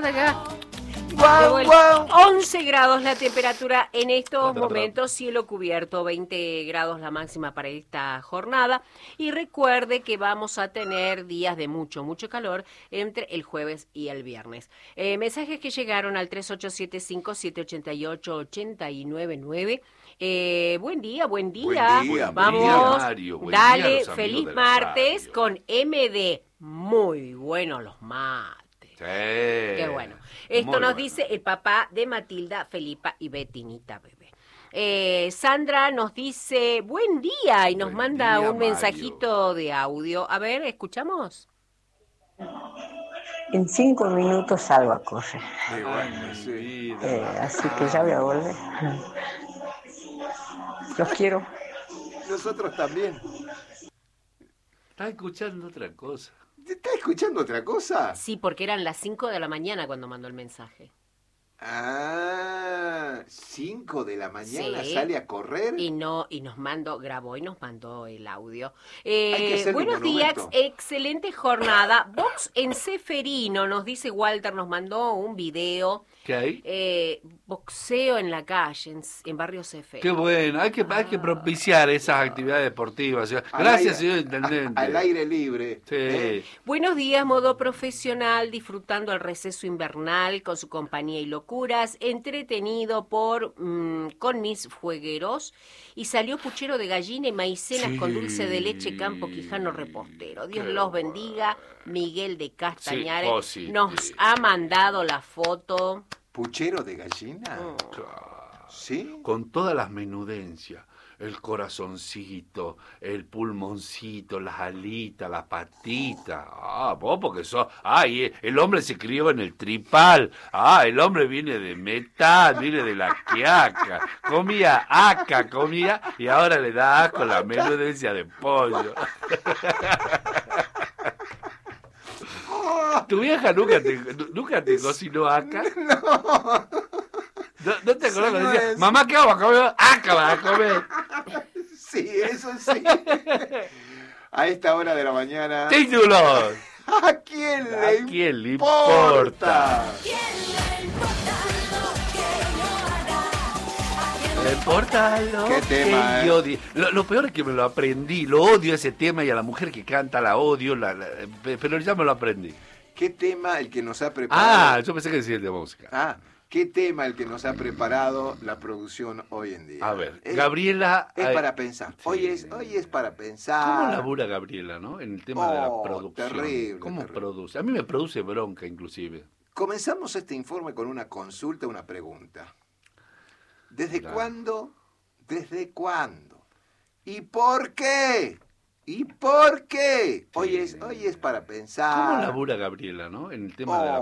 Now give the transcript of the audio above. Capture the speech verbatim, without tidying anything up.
de acá. Guau, guau. once grados la temperatura en estos momentos, cielo cubierto, veinte grados la máxima para esta jornada. Y recuerde que vamos a tener días de mucho, mucho calor entre el jueves y el viernes. Eh, mensajes que llegaron al tres ocho siete cinco, siete ocho ocho, ocho nueve nueve. Eh, buen día, buen día. Buen día, Vamos, buen día, Mario, buen dale, día a los amigos feliz de la martes radio. con M D. Muy buenos los mates. Sí. Qué bueno. Esto Muy nos bueno. dice el papá de Matilda, Felipa y Betinita Bebé. Eh, Sandra nos dice buen día y nos Buen manda día, un Mario. mensajito de audio. A ver, ¿escuchamos? En cinco minutos salgo a correr, Qué bueno, sí. eh, Vida. así que ya voy a volver. Los quiero. Nosotros también. Está escuchando otra cosa. ¿Estás escuchando otra cosa? Sí, porque eran las cinco de la mañana cuando mandó el mensaje. Ah, cinco de la mañana Sí. sale a correr. Y no, y nos mandó, grabó y nos mandó el audio. Eh, Hay que hacerle buenos un días, monumento. excelente jornada. Box en Ceferino, nos dice Walter, nos mandó un video. ¿Qué hay? Eh, boxeo en la calle, en, en Barrio Ceferino. Qué bueno, hay que, hay que propiciar esas actividades deportivas. Al Gracias, aire- señor intendente. Al aire libre. Sí. ¿eh? Buenos días, modo profesional, disfrutando el receso invernal con su compañía y locuras, entretenido por mm, con mis fuegueros, y salió puchero de gallina y maicenas Sí. con dulce de leche Campo Quijano Repostero. Dios Qué los bendiga. Miguel de Castañares Sí, Josi. nos ha mandado la foto. ¿Puchero de gallina? Claro. ¿Sí? Con todas las menudencias. El corazoncito, el pulmoncito, las alitas, las patitas. Ah, vos porque sos... Ay, el hombre se crió en el tripal. Ah, el hombre viene de metal, viene de la quiaca. Comía aca, comía, y ahora le da asco la menudencia de pollo. ¿Tu vieja nunca te, nunca te cocinó aca? No. ¿No, no te acordás cuando decía, Señores. mamá, ¿qué vamos a comer? Aca vas a comer. Sí, eso sí. A esta hora de la mañana. ¡Títulos! ¿A quién le ¿A quién le importa? No importa lo Qué tema, que eh. yo di- lo, lo peor es que me lo aprendí, lo odio ese tema y a la mujer que canta la odio, la, la- pero ya me lo aprendí. ¿Qué tema el que nos ha preparado? Ah, yo pensé que decía el de música. Ah, ¿qué tema el que nos ha preparado la producción hoy en día? A ver, Es- Gabriela... Es ay, para pensar. sí. Hoy es, hoy es para pensar. ¿Cómo labura Gabriela, no? En el tema de la Oh, producción. terrible, ¿Cómo terrible. produce? A mí me produce bronca, inclusive. Comenzamos este informe con una consulta, una pregunta. ¿Desde Claro. cuándo? ¿Desde cuándo? ¿Y por qué? ¿Y por qué? Hoy es, hoy es para pensar. ¿Cómo labura Gabriela, no? En el tema de la Oh,